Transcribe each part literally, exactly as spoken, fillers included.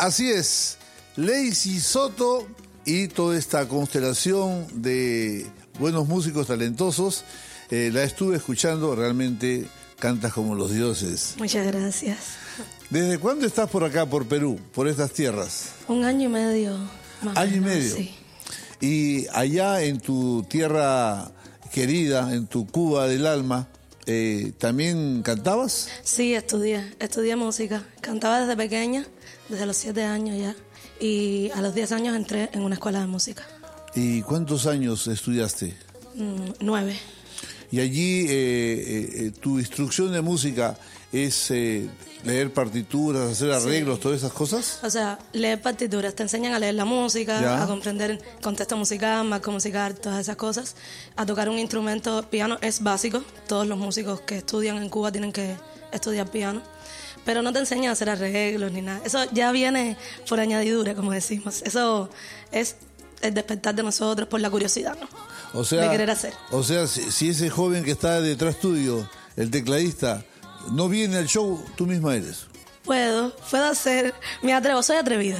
Así es, Leicy Soto y toda esta constelación de buenos músicos talentosos, eh, la estuve escuchando, realmente cantas como los dioses. Muchas gracias. ¿Desde cuándo estás por acá, por Perú, por estas tierras? Un año y medio. Más ¿Año y menos, medio? Sí. Y allá en tu tierra querida, en tu Cuba del alma, eh, ¿también cantabas? Sí, estudié, estudié música. Cantaba desde pequeña, desde los siete años ya. Y a los diez años entré en una escuela de música. ¿Y cuántos años estudiaste? Mm, nueve. Y allí eh, eh, tu instrucción de música es eh, leer partituras, hacer arreglos, sí. Todas esas cosas. O sea, leer partituras, te enseñan a leer la música, ¿ya? A comprender el contexto musical, marco musical, todas esas cosas. A tocar un instrumento, piano es básico. Todos los músicos que estudian en Cuba tienen que estudiar piano. Pero no te enseñan a hacer arreglos ni nada. Eso ya viene por añadidura, como decimos. Eso es el despertar de nosotros por la curiosidad, ¿no? O sea, de querer hacer. O sea, si, si ese joven que está detrás tuyo, el tecladista, no viene al show, tú misma eres. Puedo, puedo hacer, me atrevo, soy atrevida.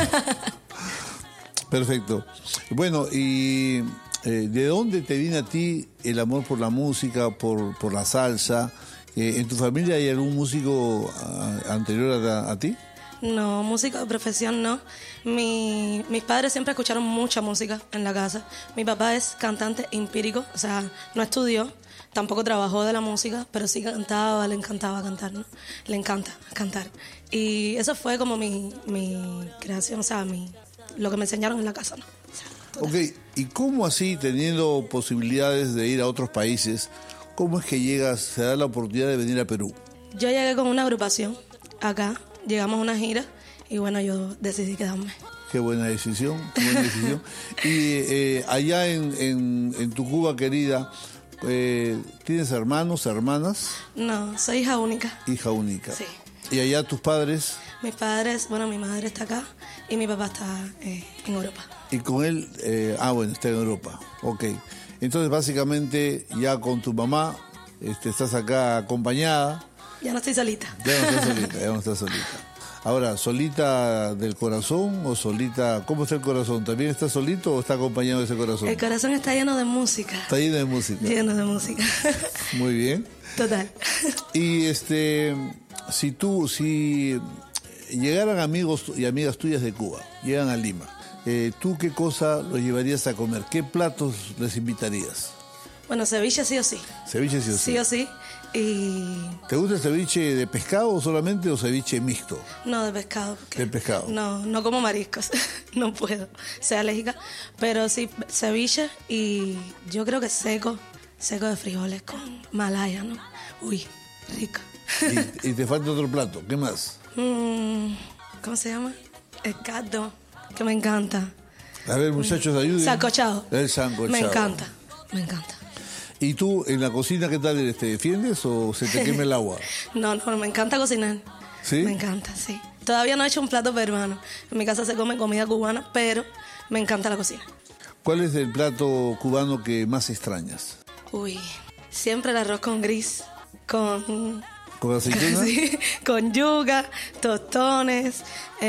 Perfecto. Bueno, y eh, ¿de dónde te viene a ti el amor por la música, por, por la salsa? Eh, ¿En tu familia hay algún músico a, anterior a, a ti? No, música de profesión no. Mi, mis padres siempre escucharon mucha música en la casa. Mi papá es cantante empírico, o sea, no estudió, tampoco trabajó de la música, pero sí cantaba, le encantaba cantar, ¿no? Le encanta cantar. Y eso fue como mi, mi creación, o sea, mi, lo que me enseñaron en la casa, ¿no? O sea, ok, ¿y cómo así, teniendo posibilidades de ir a otros países, cómo es que llegas, se da la oportunidad de venir a Perú? Yo llegué con una agrupación acá. Llegamos a una gira y bueno, yo decidí quedarme. Qué buena decisión, qué buena decisión. Y eh, allá en, en, en tu Cuba querida, eh, ¿tienes hermanos, hermanas? No, soy hija única. Hija única. Sí. ¿Y allá tus padres? Mis padres, bueno, mi madre está acá y mi papá está eh, en Europa. Y con él, eh, ah bueno, está en Europa, ok. Entonces básicamente ya con tu mamá este, estás acá acompañada. Ya no estoy solita. Ya no estás solita, ya no estás solita. Ahora, ¿solita del corazón o solita? ¿Cómo está el corazón? ¿También está solito o está acompañado de ese corazón? El corazón está lleno de música. Está lleno de música. Lleno de música. Muy bien. Total. Y este, si tú, si llegaran amigos y amigas tuyas de Cuba, llegan a Lima, eh, ¿tú qué cosa los llevarías a comer? ¿Qué platos les invitarías? Bueno, ceviche sí o sí. Ceviche sí o sí. Sí o sí. Y... ¿Te gusta el ceviche de pescado solamente o ceviche mixto? No, de pescado. ¿De pescado? No, no como mariscos. No puedo. Soy alérgica. Pero sí, ceviche y yo creo que seco. Seco de frijoles con malaya, ¿no? Uy, rico. Y, y te falta otro plato. ¿Qué más? Mm, ¿Cómo se llama? El caldo, que me encanta. A ver, muchachos, ayuden. Sancochado. El sancochado. Me encanta, me encanta. ¿Y tú en la cocina qué tal eres? ¿Te defiendes o se te quema el agua? No, no, me encanta cocinar. ¿Sí? Me encanta, sí. Todavía no he hecho un plato peruano. En mi casa se come comida cubana, pero me encanta la cocina. ¿Cuál es el plato cubano que más extrañas? Uy, siempre el arroz con gris, con... ¿Con aceituna? Sí, con yuca, tostones,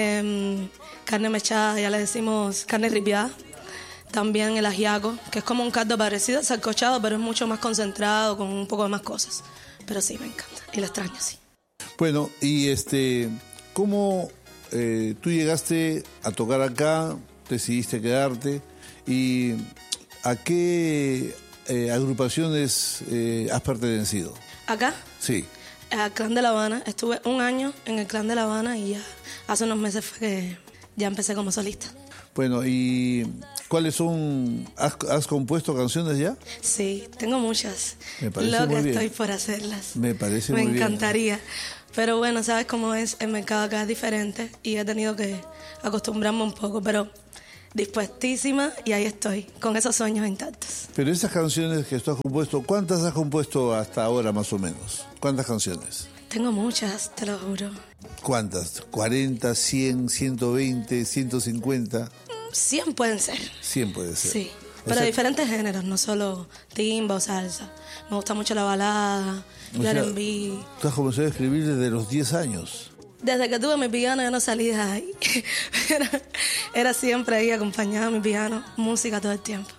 eh, carne mechada, ya le decimos carne ripiada. También el ajiaco, que es como un caldo parecido al sancochado, pero es mucho más concentrado, con un poco de más cosas. Pero sí, me encanta. Y lo extraño, sí. Bueno, y este, ¿cómo eh, tú llegaste a tocar acá, decidiste quedarte? ¿Y a qué eh, agrupaciones eh, has pertenecido? ¿Acá? Sí. Al Clan de La Habana. Estuve un año en el Clan de La Habana y ya hace unos meses fue que ya empecé como solista. Bueno, ¿y cuáles son? ¿Has, has compuesto canciones ya? Sí, tengo muchas. Me parece Lo que muy bien. estoy por hacerlas. Me parece Me muy bien. Me encantaría. Pero bueno, sabes cómo es, el mercado acá es diferente y he tenido que acostumbrarme un poco, pero dispuestísima y ahí estoy, con esos sueños intactos. Pero esas canciones que tú has compuesto, ¿cuántas has compuesto hasta ahora más o menos? ¿Cuántas canciones? Tengo muchas, te lo juro. ¿Cuántas? ¿cuarenta, cien, ciento veinte, ciento cincuenta? cien pueden ser. cien puede ser. Sí, O pero sea, de diferentes géneros, no solo timba o salsa. Me gusta mucho la balada, o el sea, R and B. tú has comenzado a escribir desde los diez años. Desde que tuve mi piano yo no salí de ahí. Era, era siempre ahí acompañada de mi piano, música todo el tiempo.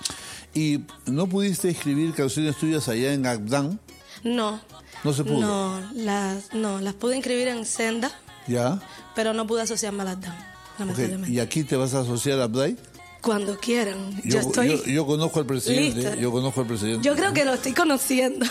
¿Y no pudiste escribir canciones tuyas allá en Agdam? No. ¿No se pudo? No, las, no, las pude inscribir en Senda. ¿Ya? Pero no pude asociarme a Agdam, lamentablemente. Okay. ¿Y aquí te vas a asociar a Abday? Cuando quieran. Yo, yo estoy yo, yo conozco al presidente. lista. Yo conozco al presidente. Yo creo que lo estoy conociendo.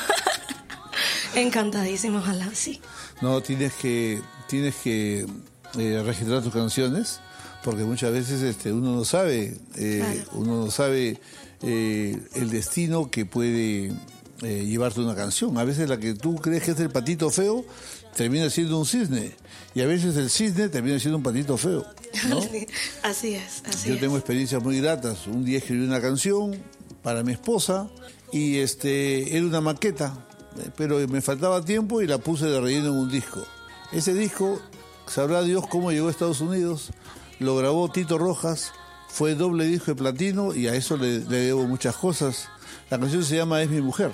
Encantadísimo, ojalá, sí. No, tienes que, tienes que eh, registrar tus canciones, porque muchas veces este, uno no sabe, eh, claro. uno no sabe eh, el destino que puede eh, llevarte una canción. A veces la que tú crees que es el patito feo termina siendo un cisne, y a veces el cisne termina siendo un patito feo, ¿no? Sí, así es, así Yo es. tengo experiencias muy gratas. Un día escribí una canción para mi esposa y este era una maqueta, pero me faltaba tiempo y la puse de relleno en un disco. Ese disco, sabrá Dios cómo llegó a Estados Unidos, lo grabó Tito Rojas, fue doble disco de platino y a eso le, le debo muchas cosas. La canción se llama Es mi mujer.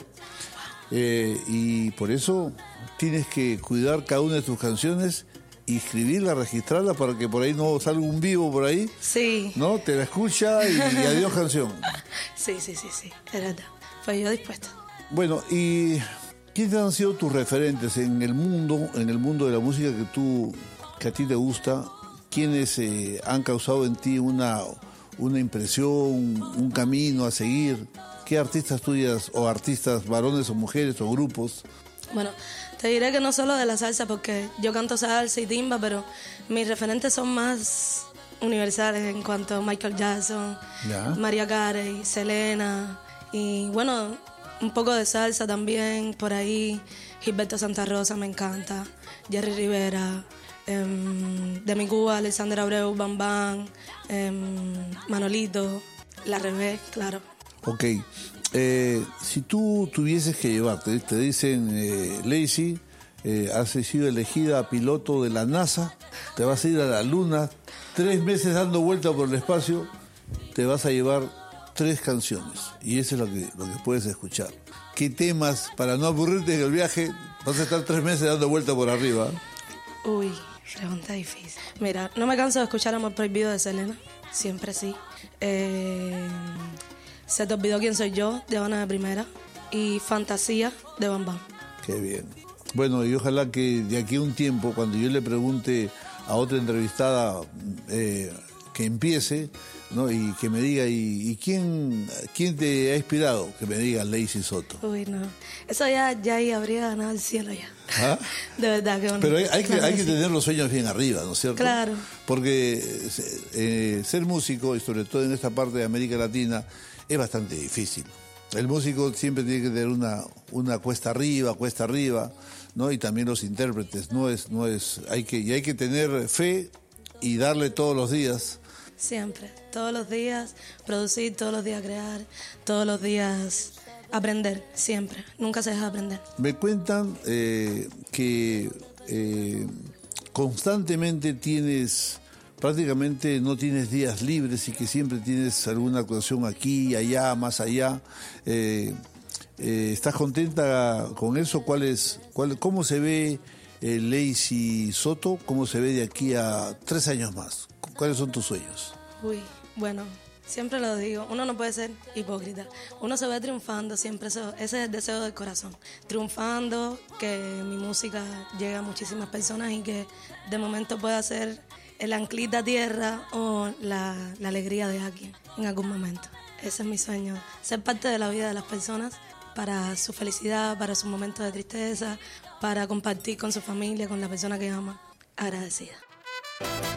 Eh, y por eso tienes que cuidar cada una de tus canciones y escribirla, registrarla para que por ahí no salga un vivo por ahí. Sí. ¿No? Te la escucha y, y adiós canción. Sí, sí, sí, sí, es verdad. Pues yo dispuesta. Bueno, ¿y quiénes han sido tus referentes en el mundo, en el mundo de la música que tú, que a ti te gusta? ¿Quiénes eh, han causado en ti una, una impresión, un camino a seguir? ¿Qué artistas tuyas, o artistas varones o mujeres o grupos? Bueno, te diré que no solo de la salsa, porque yo canto salsa y timba, pero mis referentes son más universales en cuanto a Michael Jackson, ¿ya? Mariah Carey, Selena, y bueno, un poco de salsa también por ahí. Gilberto Santa Rosa me encanta, Jerry Rivera, eh, de mi Cuba, Alexander Abreu, Bam Bam, eh, Manolito, La Revés, claro. Ok, eh, si tú tuvieses que llevarte, te dicen, eh, Lacy, eh, has sido elegida piloto de la NASA, te vas a ir a la Luna, tres meses dando vuelta por el espacio, te vas a llevar tres canciones y eso es lo que, lo que puedes escuchar. ¿Qué temas, para no aburrirte en el viaje, vas a estar tres meses dando vuelta por arriba? Uy, pregunta difícil. Mira, no me canso de escuchar Amor Prohibido de Selena, siempre sí. Eh... Se te olvidó quién soy yo, de Habana de Primera, y Fantasía, de Bam Bam. Qué bien. Bueno, y ojalá que de aquí a un tiempo, cuando yo le pregunte a otra entrevistada eh, que empiece, ¿no? Y que me diga, ¿y, y quién, quién te ha inspirado? Que me diga Lacy Soto. Uy, no. Eso ya, ya ahí habría ganado el cielo ya. ¿Ah? De verdad que bueno. Pero hay, hay, claro que, hay que que sí. tener los sueños bien arriba, ¿no es cierto? Claro. Porque eh, ser músico, y sobre todo en esta parte de América Latina, es bastante difícil. El músico siempre tiene que tener una, una cuesta arriba, cuesta arriba, ¿no? Y también los intérpretes, no es, no es, hay que, y hay que tener fe y darle todos los días. Siempre, todos los días producir, todos los días crear, todos los días aprender, siempre, nunca se deja aprender. Me cuentan eh, que eh, constantemente tienes, prácticamente no tienes días libres y que siempre tienes alguna actuación aquí, allá, más allá. Eh, eh, ¿Estás contenta con eso? ¿Cuál es, cuál, ¿Cómo se ve eh, Lacy Soto? ¿Cómo se ve de aquí a tres años más? ¿Cuáles son tus sueños? Uy, bueno, siempre lo digo, uno no puede ser hipócrita. Uno se ve triunfando siempre, eso, ese es el deseo del corazón. Triunfando, que mi música llegue a muchísimas personas y que de momento pueda ser el anclita a tierra o la, la alegría de alguien en algún momento. Ese es mi sueño, ser parte de la vida de las personas para su felicidad, para sus momentos de tristeza, para compartir con su familia, con la persona que ama. Agradecida.